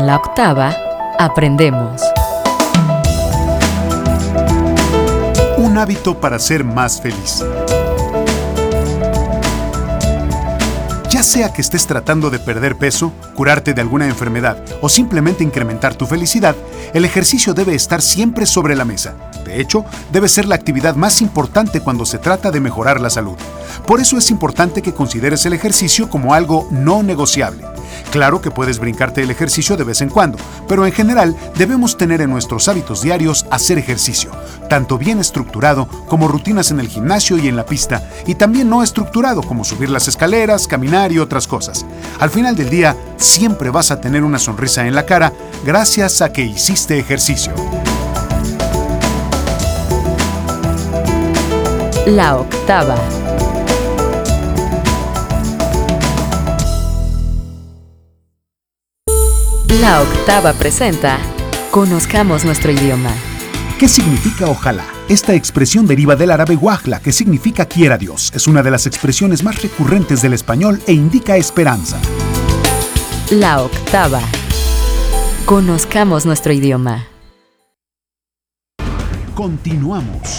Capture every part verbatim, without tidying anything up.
En la octava, aprendemos. Un hábito para ser más feliz. Ya sea que estés tratando de perder peso, curarte de alguna enfermedad o simplemente incrementar tu felicidad, el ejercicio debe estar siempre sobre la mesa. De hecho, debe ser la actividad más importante cuando se trata de mejorar la salud. Por eso es importante que consideres el ejercicio como algo no negociable. Claro que puedes brincarte el ejercicio de vez en cuando, pero en general debemos tener en nuestros hábitos diarios hacer ejercicio, tanto bien estructurado como rutinas en el gimnasio y en la pista, y también no estructurado como subir las escaleras, caminar y otras cosas. Al final del día, siempre vas a tener una sonrisa en la cara gracias a que hiciste ejercicio. La octava. La octava presenta Conozcamos nuestro idioma. ¿Qué significa ojalá? Esta expresión deriva del árabe wajla, que significa quiera Dios. Es una de las expresiones más recurrentes del español e indica esperanza. La octava. Conozcamos nuestro idioma. Continuamos.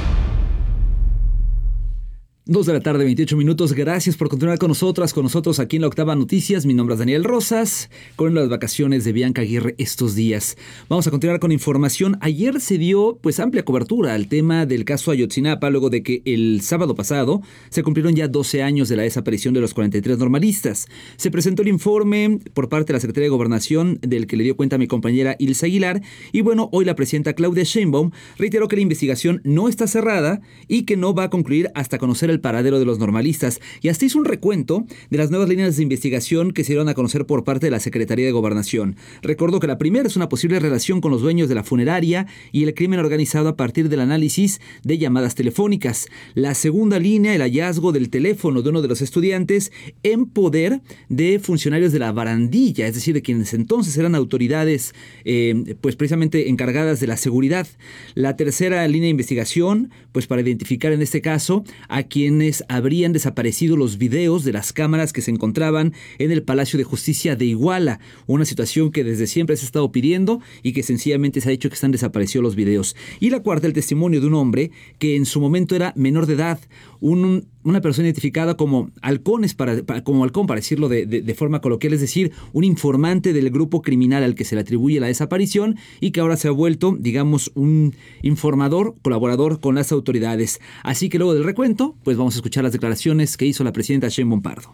Dos de la tarde, veintiocho minutos. Gracias por continuar con nosotras, con nosotros aquí en la Octava Noticias. Mi nombre es Daniel Rosas, con las vacaciones de Bianca Aguirre estos días. Vamos a continuar con información. Ayer se dio pues amplia cobertura al tema del caso Ayotzinapa, luego de que el sábado pasado se cumplieron ya doce años de la desaparición de los cuarenta y tres normalistas. Se presentó el informe por parte de la Secretaría de Gobernación, del que le dio cuenta a mi compañera Ilse Aguilar, y bueno, hoy la presidenta Claudia Sheinbaum reiteró que la investigación no está cerrada y que no va a concluir hasta conocer el paradero de los normalistas, y hasta hizo un recuento de las nuevas líneas de investigación que se dieron a conocer por parte de la Secretaría de Gobernación. Recordó que la primera es una posible relación con los dueños de la funeraria y el crimen organizado a partir del análisis de llamadas telefónicas. La segunda línea, el hallazgo del teléfono de uno de los estudiantes en poder de funcionarios de la barandilla, es decir, de quienes entonces eran autoridades eh, pues precisamente encargadas de la seguridad. La tercera línea de investigación, pues para identificar en este caso a quienes habrían desaparecido los videos de las cámaras que se encontraban en el Palacio de Justicia de Iguala, una situación que desde siempre se ha estado pidiendo y que sencillamente se ha dicho que están desaparecidos los videos. Y la cuarta, el testimonio de un hombre que en su momento era menor de edad, un, una persona identificada como halcones, para, para, como halcón, para decirlo de, de, de forma coloquial, es decir, un informante del grupo criminal al que se le atribuye la desaparición y que ahora se ha vuelto, digamos, un informador, colaborador con las autoridades. Así que luego del recuento, pues vamos a escuchar las declaraciones que hizo la presidenta Sheinbaum Pardo.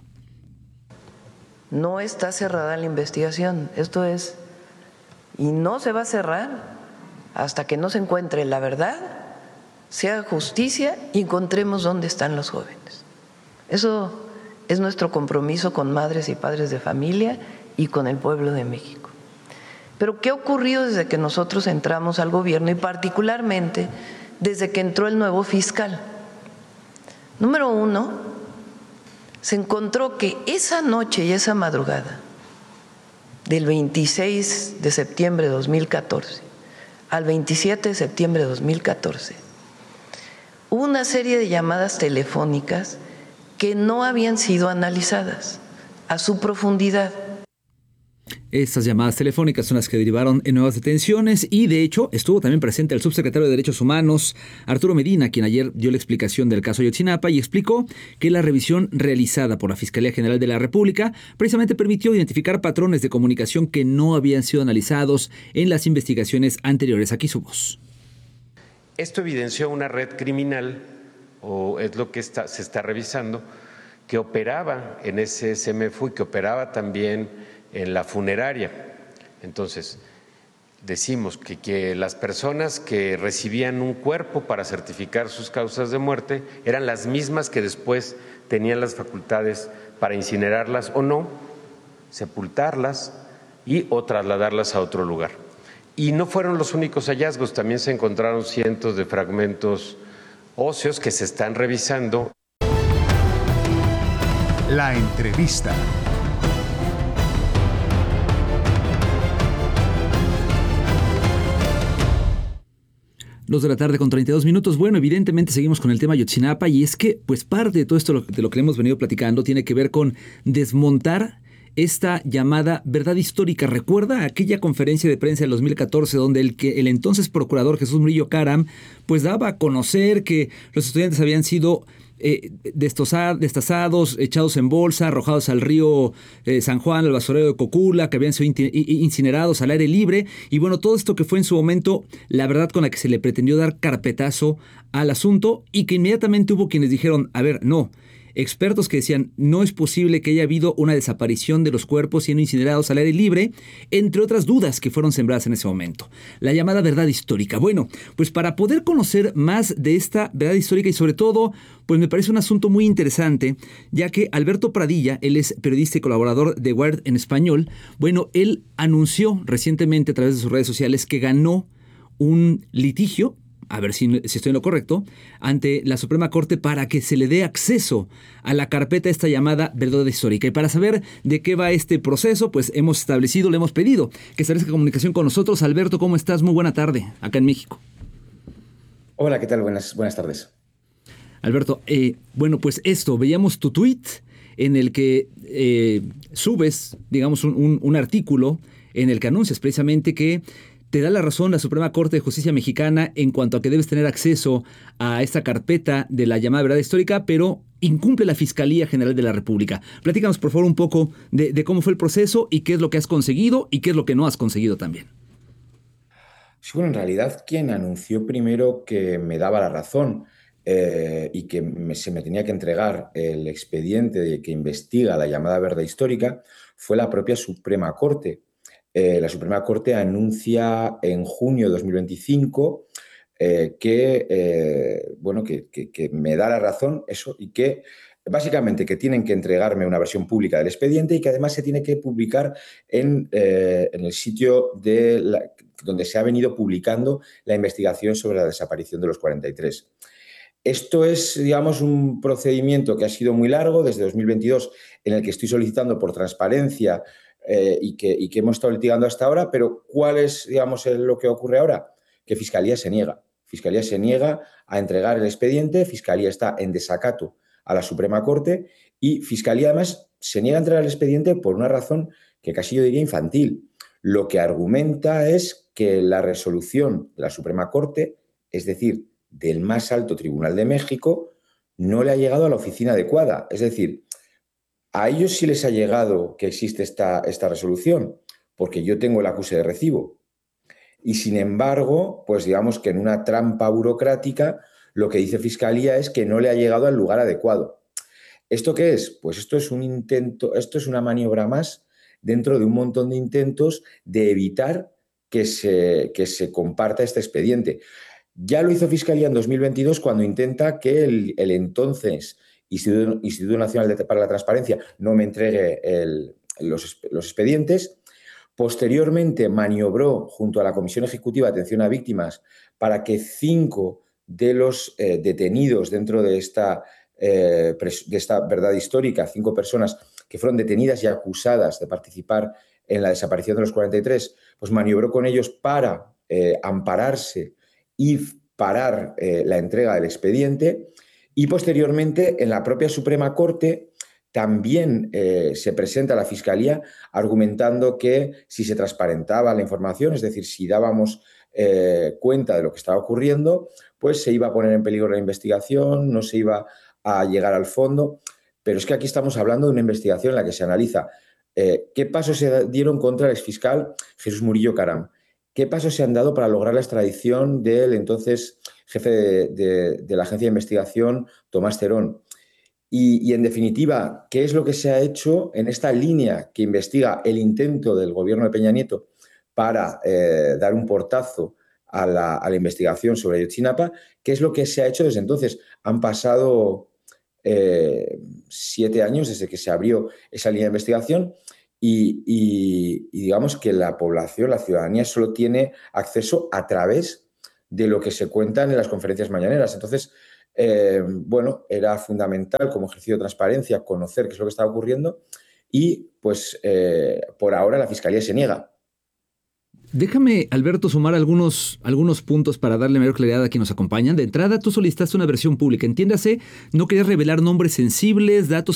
No está cerrada la investigación, esto es, y no se va a cerrar hasta que no se encuentre la verdad, se haga justicia y encontremos dónde están los jóvenes. Eso es nuestro compromiso con madres y padres de familia y con el pueblo de México. Pero ¿qué ha ocurrido desde que nosotros entramos al gobierno y particularmente desde que entró el nuevo fiscal? Número uno, se encontró que esa noche y esa madrugada del veintiséis de septiembre de dos mil catorce al veintisiete de septiembre de dos mil catorce hubo una serie de llamadas telefónicas que no habían sido analizadas a su profundidad. Estas llamadas telefónicas son las que derivaron en nuevas detenciones y, de hecho, estuvo también presente el subsecretario de Derechos Humanos, Arturo Medina, quien ayer dio la explicación del caso Ayotzinapa y explicó que la revisión realizada por la Fiscalía General de la República precisamente permitió identificar patrones de comunicación que no habían sido analizados en las investigaciones anteriores. Aquí su voz. Esto evidenció una red criminal, o es lo que está, se está revisando, que operaba en ese S M F U y que operaba también en la funeraria. Entonces, decimos que, que las personas que recibían un cuerpo para certificar sus causas de muerte eran las mismas que después tenían las facultades para incinerarlas o no, sepultarlas y o trasladarlas a otro lugar. Y no fueron los únicos hallazgos, también se encontraron cientos de fragmentos óseos que se están revisando. La entrevista. Dos de la tarde con treinta y dos minutos. Bueno, evidentemente seguimos con el tema Ayotzinapa y es que pues parte de todo esto de lo que hemos venido platicando tiene que ver con desmontar esta llamada verdad histórica. ¿Recuerda aquella conferencia de prensa del dos mil catorce donde el, que el entonces procurador Jesús Murillo Caram pues daba a conocer que los estudiantes habían sido eh, destazados, echados en bolsa, arrojados al río eh, San Juan, al basurero de Cocula, que habían sido incinerados al aire libre? Y bueno, todo esto que fue en su momento la verdad con la que se le pretendió dar carpetazo al asunto, y que inmediatamente hubo quienes dijeron, a ver, no. Expertos que decían, no es posible que haya habido una desaparición de los cuerpos siendo incinerados al aire libre, entre otras dudas que fueron sembradas en ese momento. La llamada verdad histórica. Bueno, pues para poder conocer más de esta verdad histórica y sobre todo, pues me parece un asunto muy interesante, ya que Alberto Pradilla, él es periodista y colaborador de Wired en español, bueno, él anunció recientemente a través de sus redes sociales que ganó un litigio, a ver si, si estoy en lo correcto, ante la Suprema Corte para que se le dé acceso a la carpeta esta llamada verdad histórica. Y para saber de qué va este proceso, pues hemos establecido, le hemos pedido que establezca comunicación con nosotros. Alberto, ¿cómo estás? Muy buena tarde, acá en México. Hola, ¿qué tal? Buenas, buenas tardes. Alberto, eh, bueno, pues esto, veíamos tu tweet en el que eh, subes, digamos, un, un, un artículo en el que anuncias precisamente que te da la razón la Suprema Corte de Justicia Mexicana en cuanto a que debes tener acceso a esta carpeta de la llamada verdad histórica, pero incumple la Fiscalía General de la República. Platícanos, por favor, un poco de, de cómo fue el proceso y qué es lo que has conseguido y qué es lo que no has conseguido también. Sí, bueno, en realidad quien anunció primero que me daba la razón eh, y que me, se me tenía que entregar el expediente de que investiga la llamada verdad histórica fue la propia Suprema Corte. Eh, la Suprema Corte anuncia en junio de dos mil veinticinco eh, que, eh, bueno, que, que, que me da la razón eso y que básicamente que tienen que entregarme una versión pública del expediente y que además se tiene que publicar en, eh, en el sitio de la, donde se ha venido publicando la investigación sobre la desaparición de los cuarenta y tres. Esto es, digamos, un procedimiento que ha sido muy largo desde dos mil veintidós, en el que estoy solicitando por transparencia Eh, y, que, y que hemos estado litigando hasta ahora, pero ¿cuál es, digamos, el, lo que ocurre ahora? Que Fiscalía se niega. Fiscalía se niega a entregar el expediente, Fiscalía está en desacato a la Suprema Corte y Fiscalía además se niega a entregar el expediente por una razón que casi yo diría infantil. Lo que argumenta es que la resolución de la Suprema Corte, es decir, del más alto Tribunal de México, no le ha llegado a la oficina adecuada. Es decir, a ellos sí les ha llegado que existe esta, esta resolución, porque yo tengo el acuse de recibo. Y sin embargo, pues digamos que en una trampa burocrática, lo que dice Fiscalía es que no le ha llegado al lugar adecuado. ¿Esto qué es? Pues esto es un intento, esto es una maniobra más dentro de un montón de intentos de evitar que se, que se comparta este expediente. Ya lo hizo Fiscalía en dos mil veintidós cuando intenta que el, el entonces Instituto, Instituto Nacional de, para la Transparencia no me entregue el, los, los expedientes. Posteriormente maniobró junto a la Comisión Ejecutiva de Atención a Víctimas para que cinco de los eh, detenidos dentro de esta, eh, de esta verdad histórica, cinco personas que fueron detenidas y acusadas de participar en la desaparición de los cuarenta y tres, pues maniobró con ellos para eh, ampararse y parar eh, la entrega del expediente. Y posteriormente, en la propia Suprema Corte, también eh, se presenta a la Fiscalía argumentando que si se transparentaba la información, es decir, si dábamos eh, cuenta de lo que estaba ocurriendo, pues se iba a poner en peligro la investigación, no se iba a llegar al fondo. Pero es que aquí estamos hablando de una investigación en la que se analiza eh, qué pasos se dieron contra el exfiscal Jesús Murillo Caram, qué pasos se han dado para lograr la extradición del entonces jefe de, de, de la Agencia de Investigación, Tomás Terón. Y, y, en definitiva, ¿qué es lo que se ha hecho en esta línea que investiga el intento del gobierno de Peña Nieto para eh, dar un portazo a la, a la investigación sobre Ayotzinapa? ¿Qué es lo que se ha hecho desde entonces? Han pasado eh, siete años desde que se abrió esa línea de investigación y, y, y digamos que la población, la ciudadanía, solo tiene acceso a través de lo que se cuentan en las conferencias mañaneras. Entonces, eh, bueno, era fundamental como ejercicio de transparencia conocer qué es lo que estaba ocurriendo y, pues, eh, por ahora la Fiscalía se niega. Déjame, Alberto, sumar algunos, algunos puntos para darle mayor claridad a quienes nos acompañan. De entrada, tú solicitaste una versión pública. Entiéndase, no querías revelar nombres sensibles, datos